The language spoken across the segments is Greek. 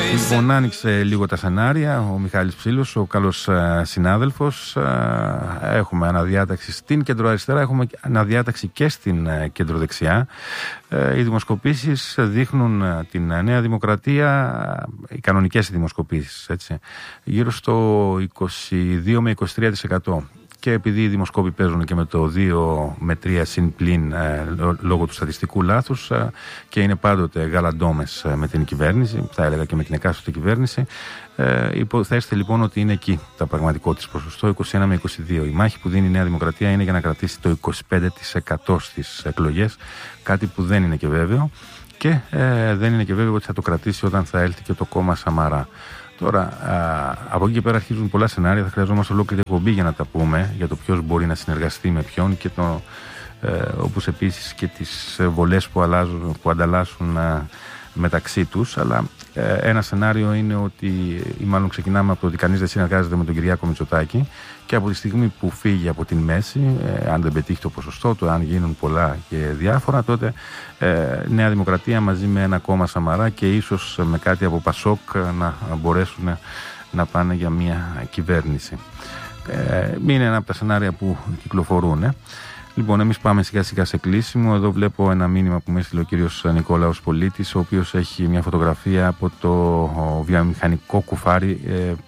Λοιπόν, άνοιξε λίγο τα σενάρια ο Μιχάλης Ψήλος, ο καλός συνάδελφος. Έχουμε αναδιάταξη στην κεντροαριστερά, έχουμε αναδιάταξη και στην κεντροδεξιά. Οι δημοσκοπήσεις δείχνουν την Νέα Δημοκρατία, οι κανονικές δημοσκοπήσεις, έτσι, γύρω στο 22 με 23%. Και επειδή οι δημοσκόποι παίζουν και με το 2 με 3 συν πλην λόγω του στατιστικού λάθους και είναι πάντοτε γαλαντόμες με την κυβέρνηση, θα έλεγα και με την εκάστοτε κυβέρνηση, υποθέστε λοιπόν ότι είναι εκεί το πραγματικό της ποσοστό, 21 με 22. Η μάχη που δίνει η Νέα Δημοκρατία είναι για να κρατήσει το 25% στις εκλογές, κάτι που δεν είναι και βέβαιο και δεν είναι και βέβαιο ότι θα το κρατήσει όταν θα έλθει και το κόμμα Σαμαρά. Τώρα, από εκεί και πέρα αρχίζουν πολλά σενάρια. Θα χρειαζόμαστε ολόκληρη εκπομπή για να τα πούμε, για το ποιος μπορεί να συνεργαστεί με ποιον και όπως επίσης και τις βολές που ανταλλάσσουν μεταξύ τους. Αλλά ένα σενάριο είναι ότι, ή μάλλον ξεκινάμε από το ότι κανείς δεν συνεργάζεται με τον Κυριάκο Μητσοτάκη και από τη στιγμή που φύγει από την μέση, αν δεν πετύχει το ποσοστό του, αν γίνουν πολλά και διάφορα, τότε Νέα Δημοκρατία μαζί με ένα κόμμα Σαμαρά και ίσως με κάτι από Πασόκ να μπορέσουν να πάνε για μια κυβέρνηση. Είναι ένα από τα σενάρια που κυκλοφορούν. Λοιπόν, εμείς πάμε σιγά σιγά σε κλείσιμο. Εδώ βλέπω ένα μήνυμα που με έστειλε ο κύριος Νικόλαος Πολίτης, ο οποίος έχει μια φωτογραφία από το βιομηχανικό κουφάρι,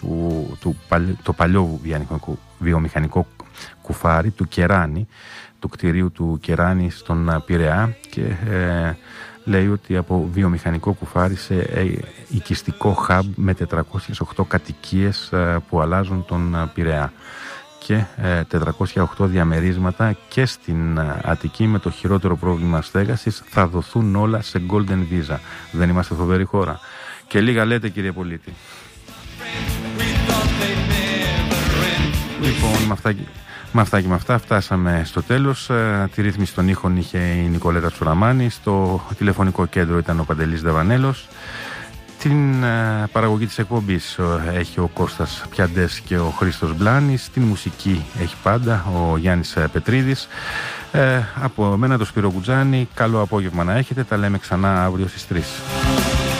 το παλιό βιομηχανικό κουφάρι του Κεράνη, του κτηρίου του Κεράνη στον Πειραιά, και λέει ότι από βιομηχανικό κουφάρι σε οικιστικό hub με 408 κατοικίες που αλλάζουν τον Πειραιά και 408 διαμερίσματα και στην Αττική με το χειρότερο πρόβλημα στέγασης. Θα δοθούν όλα σε Golden Visa. Δεν είμαστε φοβερή χώρα? Και λίγα λέτε, κύριε Πολίτη. Λοιπόν, με αυτά φτάσαμε στο τέλος. Τη ρύθμιση των ήχων είχε η Νικολέτα Τσουραμάνη. Στο τηλεφωνικό κέντρο ήταν ο Παντελής Δαβανέλος. Την παραγωγή της εκπομπής έχει ο Κώστας Πιαντές και ο Χρήστος Μπλάνης. Την μουσική έχει πάντα ο Γιάννης Πετρίδης. Από μένα το Σπύρο Κουτζάνη. Καλό απόγευμα να έχετε. Τα λέμε ξανά αύριο στις 3.